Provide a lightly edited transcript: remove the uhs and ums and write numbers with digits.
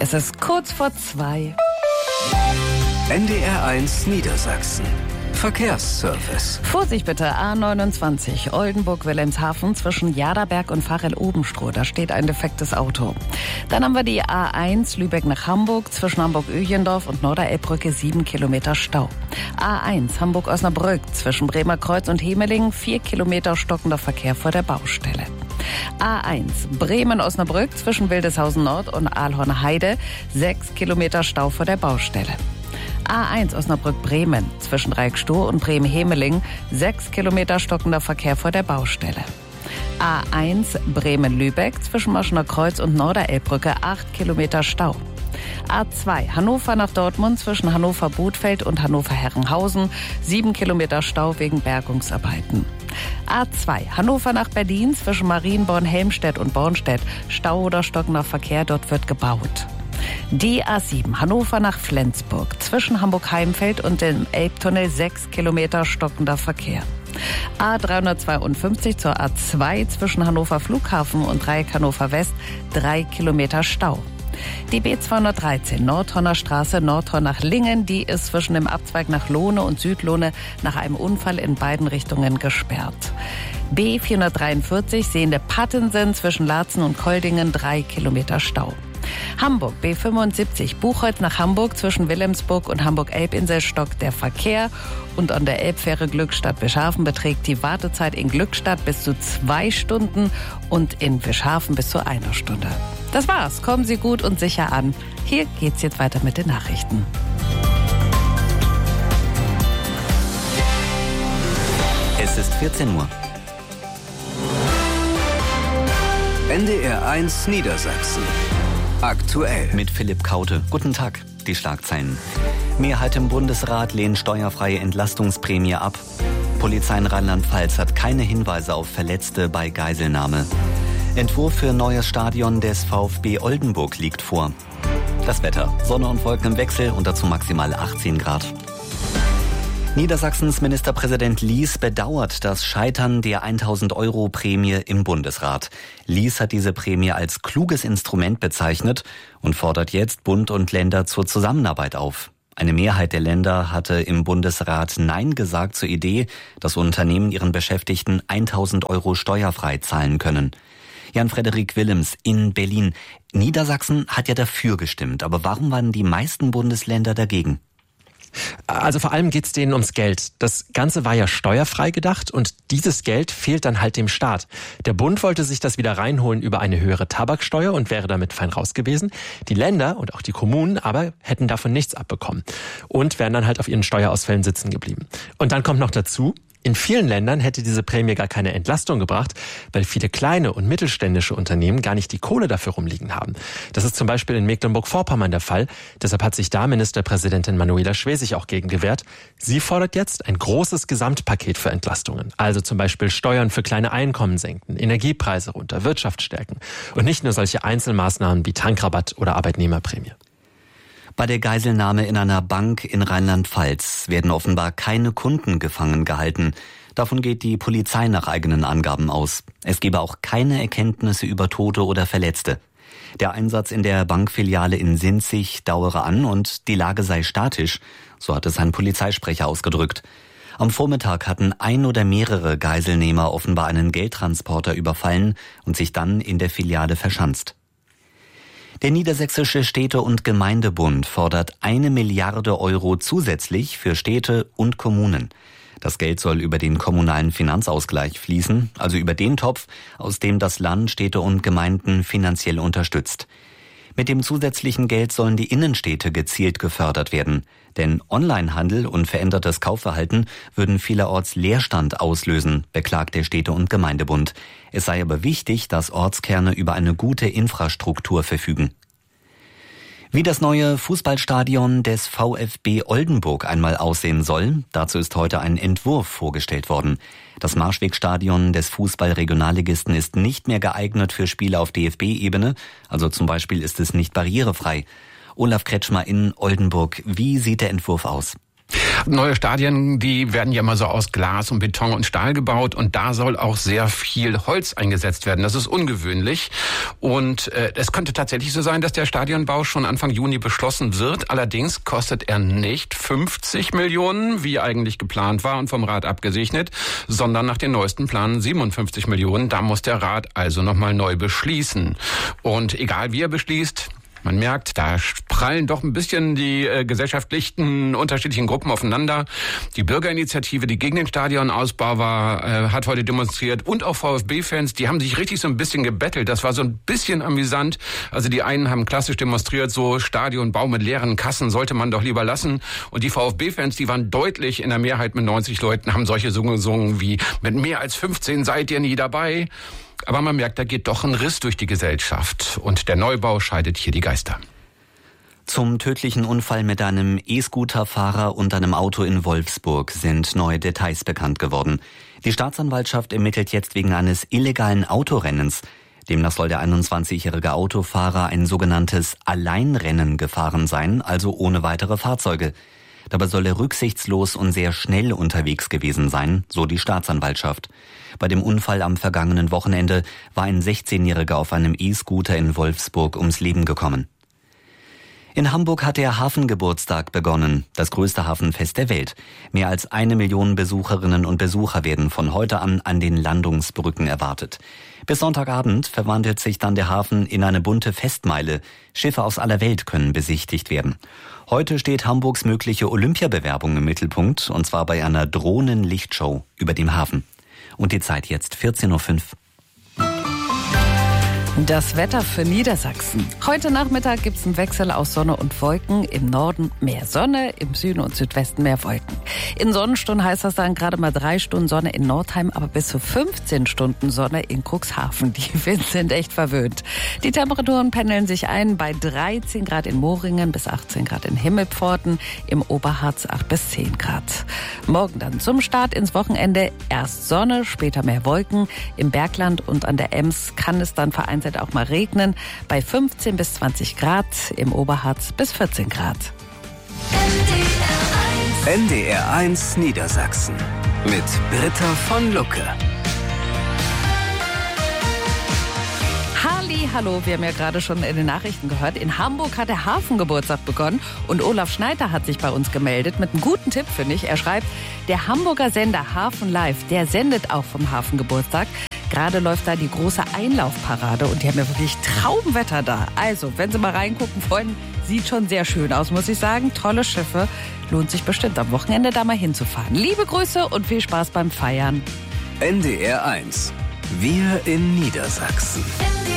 Es ist kurz vor 2. NDR1 Niedersachsen. Verkehrsservice. Vorsicht bitte, A29, Oldenburg-Wilhelmshaven zwischen Jaderberg und Varel-Obenstroh. Da steht ein defektes Auto. Dann haben wir die A1 Lübeck nach Hamburg zwischen Hamburg-Öjendorf und Norderelbbrücke 7 Kilometer Stau. A1 Hamburg-Osnabrück zwischen Bremer Kreuz und Hemeling 4 Kilometer stockender Verkehr vor der Baustelle. A1 Bremen-Osnabrück zwischen Wildeshausen Nord und Aalhorn-Heide 6 Kilometer Stau vor der Baustelle. A1 Osnabrück-Bremen zwischen Dreieckstoh und Bremen-Hemeling 6 Kilometer stockender Verkehr vor der Baustelle. A1 Bremen-Lübeck zwischen Moschener Kreuz und Norderelbbrücke 8 Kilometer Stau. A2 Hannover nach Dortmund zwischen Hannover-Bothfeld und Hannover-Herrenhausen 7 Kilometer Stau wegen Bergungsarbeiten. A2 Hannover nach Berlin zwischen Marienborn-Helmstedt und Bornstedt Stau oder stockender Verkehr, dort wird gebaut. Die A7 Hannover nach Flensburg zwischen Hamburg-Heimfeld und dem Elbtunnel 6 Kilometer stockender Verkehr. A352 zur A2 zwischen Hannover Flughafen und Dreieck Hannover West 3 Kilometer Stau. Die B213 Nordhorner Straße Nordhorn nach Lingen, die ist zwischen dem Abzweig nach Lohne und Südlohne nach einem Unfall in beiden Richtungen gesperrt. B443 Sehende Pattensen zwischen Laatzen und Koldingen 3 Kilometer Stau. Hamburg B75 Buchholz nach Hamburg zwischen Wilhelmsburg und Hamburg-Elbinsel stockt der Verkehr und an der Elbfähre Glückstadt-Bischhafen beträgt die Wartezeit in Glückstadt bis zu 2 Stunden und in Bischhafen bis zu 1 Stunde. Das war's. Kommen Sie gut und sicher an. Hier geht's jetzt weiter mit den Nachrichten. Es ist 14 Uhr. NDR1 Niedersachsen. Aktuell. Mit Philipp Kaute. Guten Tag. Die Schlagzeilen. Mehrheit im Bundesrat lehnt steuerfreie Entlastungsprämie ab. Polizei in Rheinland-Pfalz hat keine Hinweise auf Verletzte bei Geiselnahme. Entwurf für neues Stadion des VfB Oldenburg liegt vor. Das Wetter. Sonne und Wolken im Wechsel und dazu maximal 18 Grad. Niedersachsens Ministerpräsident Lies bedauert das Scheitern der 1.000-Euro-Prämie im Bundesrat. Lies hat diese Prämie als kluges Instrument bezeichnet und fordert jetzt Bund und Länder zur Zusammenarbeit auf. Eine Mehrheit der Länder hatte im Bundesrat Nein gesagt zur Idee, dass Unternehmen ihren Beschäftigten 1.000 Euro steuerfrei zahlen können. Jan-Frederik Willems in Berlin. Niedersachsen hat ja dafür gestimmt, aber warum waren die meisten Bundesländer dagegen? Also vor allem geht's denen ums Geld. Das Ganze war ja steuerfrei gedacht und dieses Geld fehlt dann halt dem Staat. Der Bund wollte sich das wieder reinholen über eine höhere Tabaksteuer und wäre damit fein raus gewesen. Die Länder und auch die Kommunen aber hätten davon nichts abbekommen und wären dann halt auf ihren Steuerausfällen sitzen geblieben. Und dann kommt noch dazu, in vielen Ländern hätte diese Prämie gar keine Entlastung gebracht, weil viele kleine und mittelständische Unternehmen gar nicht die Kohle dafür rumliegen haben. Das ist zum Beispiel in Mecklenburg-Vorpommern der Fall. Deshalb hat sich da Ministerpräsidentin Manuela Schwesig auch gegen gewehrt. Sie fordert jetzt ein großes Gesamtpaket für Entlastungen. Also zum Beispiel Steuern für kleine Einkommen senken, Energiepreise runter, Wirtschaft stärken. Und nicht nur solche Einzelmaßnahmen wie Tankrabatt oder Arbeitnehmerprämie. Bei der Geiselnahme in einer Bank in Rheinland-Pfalz werden offenbar keine Kunden gefangen gehalten. Davon geht die Polizei nach eigenen Angaben aus. Es gebe auch keine Erkenntnisse über Tote oder Verletzte. Der Einsatz in der Bankfiliale in Sinzig dauere an und die Lage sei statisch, so hat es ein Polizeisprecher ausgedrückt. Am Vormittag hatten ein oder mehrere Geiselnehmer offenbar einen Geldtransporter überfallen und sich dann in der Filiale verschanzt. Der Niedersächsische Städte- und Gemeindebund fordert 1 Milliarde Euro zusätzlich für Städte und Kommunen. Das Geld soll über den kommunalen Finanzausgleich fließen, also über den Topf, aus dem das Land Städte und Gemeinden finanziell unterstützt. Mit dem zusätzlichen Geld sollen die Innenstädte gezielt gefördert werden. Denn Onlinehandel und verändertes Kaufverhalten würden vielerorts Leerstand auslösen, beklagt der Städte- und Gemeindebund. Es sei aber wichtig, dass Ortskerne über eine gute Infrastruktur verfügen. Wie das neue Fußballstadion des VfB Oldenburg einmal aussehen soll, dazu ist heute ein Entwurf vorgestellt worden. Das Marschwegstadion des Fußball-Regionalligisten ist nicht mehr geeignet für Spiele auf DFB-Ebene, also zum Beispiel ist es nicht barrierefrei. Olaf Kretschmer in Oldenburg, wie sieht der Entwurf aus? Neue Stadien, die werden ja mal so aus Glas und Beton und Stahl gebaut und da soll auch sehr viel Holz eingesetzt werden. Das ist ungewöhnlich und es könnte tatsächlich so sein, dass der Stadionbau schon Anfang Juni beschlossen wird. Allerdings kostet er nicht 50 Millionen, wie eigentlich geplant war und vom Rat abgesegnet, sondern nach den neuesten Plänen 57 Millionen. Da muss der Rat also nochmal neu beschließen. Und egal wie er beschließt, man merkt, da prallen doch ein bisschen die gesellschaftlichen unterschiedlichen Gruppen aufeinander. Die Bürgerinitiative, die gegen den Stadionausbau war, hat heute demonstriert und auch VfB-Fans, die haben sich richtig so ein bisschen gebettelt. Das war so ein bisschen amüsant. Also die einen haben klassisch demonstriert, so Stadionbau mit leeren Kassen sollte man doch lieber lassen. Und die VfB-Fans, die waren deutlich in der Mehrheit mit 90 Leuten, haben solche Sungen gesungen wie mit mehr als 15 seid ihr nie dabei. Aber man merkt, da geht doch ein Riss durch die Gesellschaft und der Neubau scheidet hier die Geister. Zum tödlichen Unfall mit einem E-Scooter-Fahrer und einem Auto in Wolfsburg sind neue Details bekannt geworden. Die Staatsanwaltschaft ermittelt jetzt wegen eines illegalen Autorennens. Demnach soll der 21-jährige Autofahrer ein sogenanntes Alleinrennen gefahren sein, also ohne weitere Fahrzeuge. Dabei soll er rücksichtslos und sehr schnell unterwegs gewesen sein, so die Staatsanwaltschaft. Bei dem Unfall am vergangenen Wochenende war ein 16-Jähriger auf einem E-Scooter in Wolfsburg ums Leben gekommen. In Hamburg hat der Hafengeburtstag begonnen, das größte Hafenfest der Welt. Mehr als 1 Million Besucherinnen und Besucher werden von heute an den Landungsbrücken erwartet. Bis Sonntagabend verwandelt sich dann der Hafen in eine bunte Festmeile. Schiffe aus aller Welt können besichtigt werden. Heute steht Hamburgs mögliche Olympiabewerbung im Mittelpunkt, und zwar bei einer Drohnenlichtshow über dem Hafen. Und die Zeit jetzt 14:05 Uhr. Das Wetter für Niedersachsen. Heute Nachmittag gibt es einen Wechsel aus Sonne und Wolken. Im Norden mehr Sonne, im Süden und Südwesten mehr Wolken. In Sonnenstunden heißt das dann gerade mal 3 Stunden Sonne in Nordheim, aber bis zu 15 Stunden Sonne in Cuxhaven. Die Winds sind echt verwöhnt. Die Temperaturen pendeln sich ein bei 13 Grad in Moringen bis 18 Grad in Himmelpforten, im Oberharz 8 bis 10 Grad. Morgen dann zum Start ins Wochenende erst Sonne, später mehr Wolken. Im Bergland und an der Ems kann es dann vereinzelt auch mal regnen, bei 15 bis 20 Grad, im Oberharz bis 14 Grad. NDR1 Niedersachsen mit Britta von Lucke. Hallo, wir haben ja gerade schon in den Nachrichten gehört, in Hamburg hat der Hafengeburtstag begonnen und Olaf Schneider hat sich bei uns gemeldet mit einem guten Tipp, finde ich. Er schreibt, der Hamburger Sender Hafen Live, der sendet auch vom Hafengeburtstag. Gerade läuft da die große Einlaufparade und die haben ja wirklich Traumwetter da. Also, wenn Sie mal reingucken wollen, sieht schon sehr schön aus, muss ich sagen. Tolle Schiffe, lohnt sich bestimmt am Wochenende da mal hinzufahren. Liebe Grüße und viel Spaß beim Feiern. NDR1, wir in Niedersachsen.